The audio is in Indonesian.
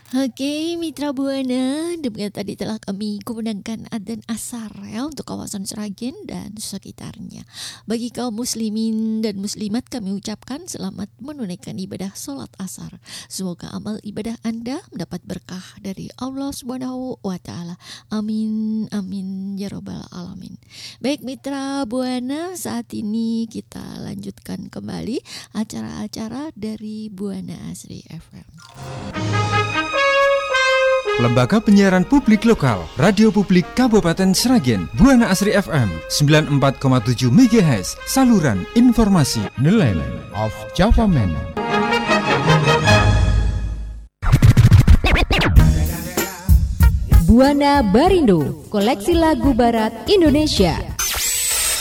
Oke, Mitra Buana, demikian tadi telah kami kumandangkan adzan asar ya untuk kawasan Sragen dan sekitarnya. Bagi kaum muslimin dan muslimat kami ucapkan selamat menunaikan ibadah sholat asar. Semoga amal ibadah Anda mendapat berkah dari Allah Subhanahu wa taala. Amin amin ya rabbal alamin. Baik Mitra Buana, saat ini kita lanjutkan kembali acara-acara dari Buana Asri FM. Lembaga Penyiaran Publik Lokal, Radio Publik Kabupaten Sragen, Buana Asri FM 94,7 MHz, saluran informasi. The Land of Java Man. Buana Barindo, koleksi lagu barat Indonesia.